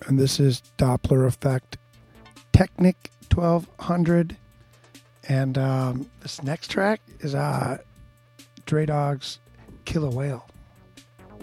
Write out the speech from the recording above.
And this is Doppler Effect Technic 1200. And this next track is Dre Dog's Killer Whale.